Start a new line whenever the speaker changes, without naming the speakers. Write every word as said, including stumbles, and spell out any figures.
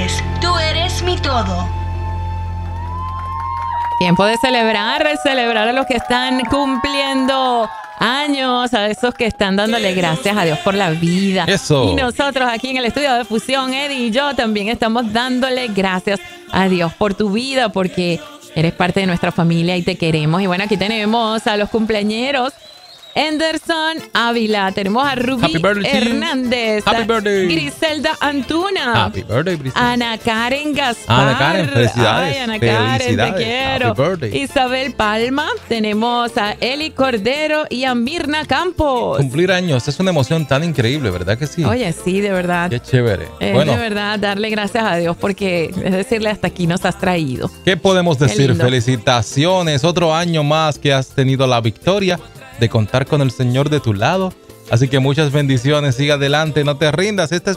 eres, tú eres mi todo.
Tiempo de celebrar, celebrar a los que están cumpliendo años, a esos que están dándole gracias a Dios por la vida.
Eso.
Y nosotros aquí en el estudio de Fusión, Eddie y yo, también estamos dándole gracias a Dios por tu vida, porque eres parte de nuestra familia y te queremos. Y bueno, aquí tenemos a los cumpleañeros. Anderson Ávila, tenemos a Rubí Hernández,
Happy birthday.
Griselda Antuna,
Happy birthday, Griselda.
Ana Karen Gaspar.
Ana Karen, felicidades.
Ay, Ana Karen, te
Felicidades.
quiero.
Happy birthday.
Isabel Palma, tenemos a Eli Cordero y a Mirna Campos.
Cumplir años es una emoción tan increíble, ¿verdad que sí?
Oye, sí, de verdad.
Qué chévere.
Es
Bueno,
de verdad darle gracias a Dios porque es decirle hasta aquí nos has traído.
¿qué podemos
Qué
decir?
lindo.
Felicitaciones, otro año más que has tenido la victoria de contar con el Señor de tu lado. Así que muchas bendiciones, sigue adelante, no te rindas. Esta es